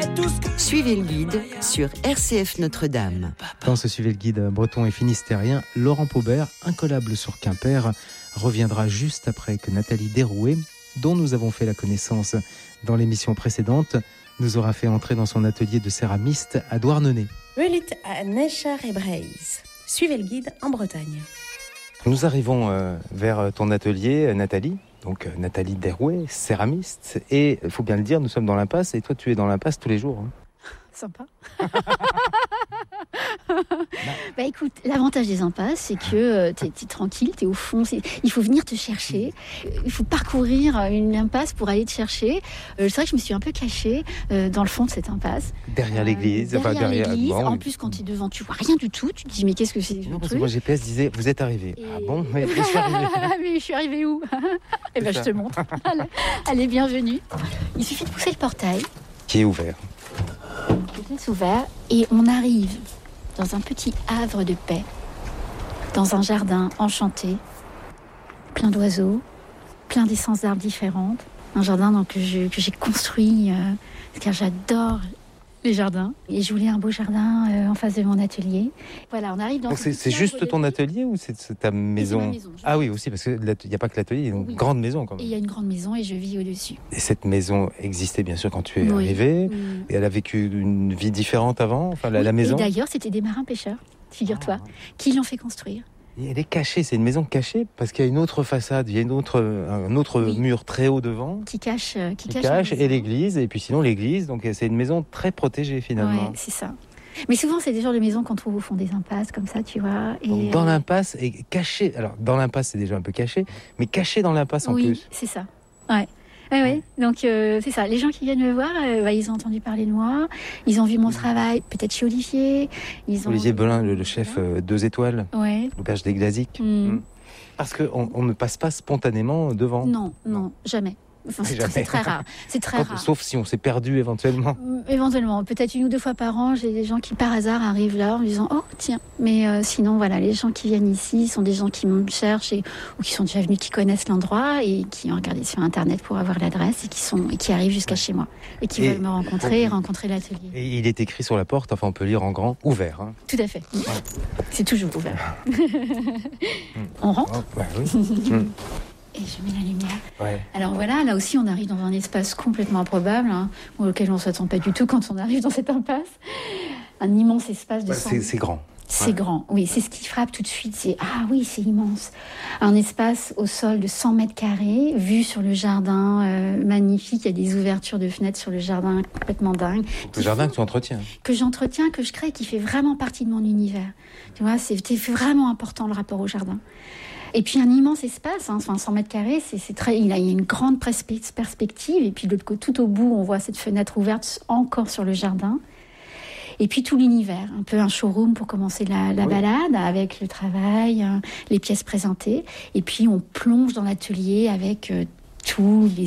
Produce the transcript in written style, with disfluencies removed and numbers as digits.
Suivez le guide sur RCF Notre-Dame. Dans ce Suivez le guide breton et finistérien, Laurent Paubert, incollable sur Quimper, reviendra juste après que Nathalie Derouet, dont nous avons fait la connaissance dans l'émission précédente, nous aura fait entrer dans son atelier de céramiste à Douarnenez. Welit à Necher et Breise. Suivez le guide en Bretagne. Nous arrivons vers ton atelier, Nathalie. Donc Nathalie Derouet, céramiste. Et il faut bien le dire, nous sommes dans l'impasse. Et toi, tu es dans l'impasse tous les jours. Hein. Sympa. Bah écoute, l'avantage des impasses, c'est que t'es tranquille, t'es au fond. Il faut venir te chercher. Il faut parcourir une impasse pour aller te chercher. C'est vrai que je me suis un peu cachée dans le fond de cette impasse. Derrière l'église. Derrière l'église. Bon, en plus, quand tu es devant, tu vois rien du tout. Tu te dis, mais qu'est-ce que c'est? Non, parce que mon GPS disait, vous êtes arrivé. Ah bon, mais je suis arrivé. Mais je suis arrivée où? Eh ben, je te montre. Allez, bienvenue. Il suffit de pousser le portail. Qui est ouvert. Tout ouvert et on arrive dans un petit havre de paix, dans un jardin enchanté, plein d'oiseaux, plein d'essences d'arbres différentes. Un jardin donc, que j'ai construit car j'adore les jardins. Et je voulais un beau jardin en face de mon atelier. Voilà, on arrive dans. Donc c'est juste ton atelier ou c'est ta maison? C'est ma maison. Ah oui, aussi, parce qu'il n'y a pas que l'atelier, il y a une grande maison quand même. Et il y a une grande maison et je vis au-dessus. Et cette maison existait bien sûr quand tu es arrivé. Oui. Et elle a vécu une vie différente avant, enfin la maison. Et d'ailleurs, c'était des marins-pêcheurs, figure-toi, qui l'ont fait construire. Et elle est cachée, c'est une maison cachée parce qu'il y a une autre façade, il y a un autre mur très haut devant qui cache et l'église, et puis sinon l'église, donc c'est une maison très protégée finalement. Ouais, c'est ça. Mais souvent c'est des genres de maisons qu'on trouve au fond des impasses comme ça, tu vois. Et donc, dans l'impasse et caché. Alors dans l'impasse c'est déjà un peu caché, mais caché dans l'impasse en plus. Oui, c'est ça. Ouais. Ouais. Donc c'est ça. Les gens qui viennent me voir, ils ont entendu parler de moi, ils ont vu mon travail, peut-être chez Olivier. Olivier Belin, le chef 2 étoiles, l'auberge des Glaziques. Parce qu'on ne passe pas spontanément devant. Non, jamais. Enfin, c'est très rare. C'est très rare. Sauf si on s'est perdu éventuellement. Éventuellement, peut-être 1 ou 2 fois par an, j'ai des gens qui par hasard arrivent là en me disant « Oh, tiens !» Mais sinon, voilà, les gens qui viennent ici sont des gens qui me cherchent ou qui sont déjà venus, qui connaissent l'endroit et qui ont regardé sur Internet pour avoir l'adresse et qui arrivent jusqu'à chez moi et qui veulent me rencontrer et rencontrer l'atelier. Et il est écrit sur la porte, enfin on peut lire en grand, ouvert. Hein. Tout à fait. Ouais. C'est toujours ouvert. On rentre oui. Et je mets la lumière. Ouais. Alors voilà, là aussi on arrive dans un espace complètement improbable, auquel on ne s'attend pas du tout quand on arrive dans cette impasse. Un immense espace de 100 mètres. C'est grand. C'est grand, oui, c'est ce qui frappe tout de suite. C'est immense. Un espace au sol de 100 mètres carrés, vue sur le jardin magnifique. Il y a des ouvertures de fenêtres sur le jardin complètement dingue. Le jardin que tu entretiens. Que j'entretiens, que je crée, qui fait vraiment partie de mon univers. Tu vois, c'est vraiment important le rapport au jardin. Et puis un immense espace, 100 mètres carrés, il y a une grande perspective. Et puis de l'autre côté, tout au bout, on voit cette fenêtre ouverte encore sur le jardin. Et puis tout l'univers, un peu un showroom pour commencer la balade, avec le travail, les pièces présentées. Et puis on plonge dans l'atelier avec tous les